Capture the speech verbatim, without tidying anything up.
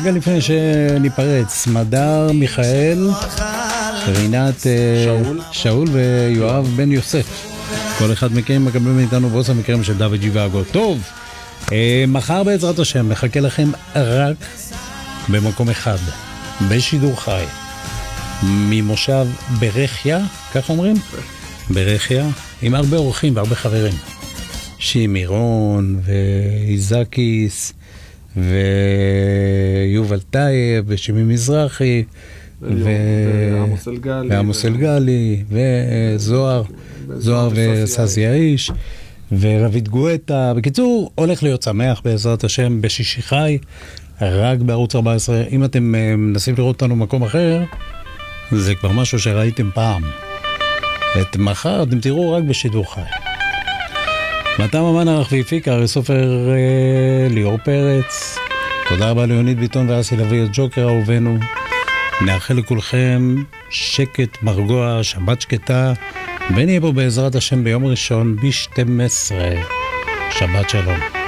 רגע לפני שניפרד, סמדר מיכאל, רינת שאול, שאול ויואב בן יוסף. כל אחד מכם מקבלים מאיתנו בוס המקרים של דוד ג'יוואגו. טוב, מחר בעזרת השם מחכה לכם רק במקום אחד, בשידור חי, ממושב ברחיה, כך אומרים? ברחיה, עם הרבה אורחים והרבה חברים. שימירון ואיזקיס ויובל טייב ושימי מזרחי ועמוס אלגלי וזוהר זוהר וסזי האיש ורבית גואטה. בקיצור, הולך להיות שמח בעזרת השם בשישי חי, רק בערוץ ארבע עשרה. אם אתם מנסים לראות אותנו במקום אחר, זה כבר משהו שראיתם פעם. את מחר אתם תראו רק בשידור חי. מתם אמן ערך והפיק, הרי סופר אה, ליאור פרץ. תודה רבה ליונית ביטון ואסי לביא, ג'וקר אהובנו. נאחל לכולכם שקט מרגוע, שבת שקטה, ונהיה פה בעזרת השם ביום ראשון ב-שתים עשרה. שבת שלום.